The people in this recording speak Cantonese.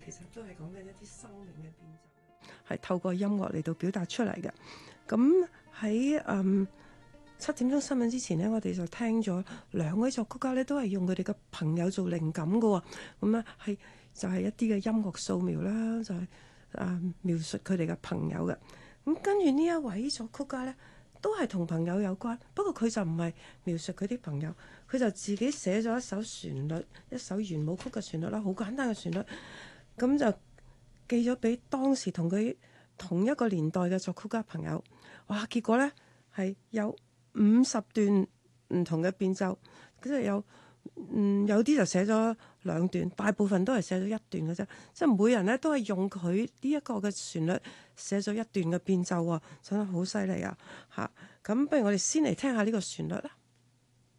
其實都係講緊一啲生命嘅變奏，係透過音樂嚟到表達出嚟嘅。咁喺7點鐘新聞之前呢，我哋就聽咗2位作曲家咧，都係用佢哋嘅朋友做靈感嘅喎。咁咧就係一啲嘅音樂素描啦，就係描述佢哋嘅朋友嘅。咁跟住呢一位作曲家咧，都係同朋友有關，不過佢就唔係描述佢啲朋友，佢就自己寫咗一首旋律，一首圓舞曲嘅旋律啦，好簡單嘅旋律，咁就寄咗俾當時同佢同一個年代嘅作曲家朋友。哇！結果咧係有50段唔同嘅變奏，跟住有啲就寫咗2段，大部分都係寫咗1段嘅啫。即係每人咧都係用佢呢一個嘅旋律寫咗1段嘅變奏喎，真係好犀利啊！嚇，咁不如我哋先嚟聽下呢個旋律啦。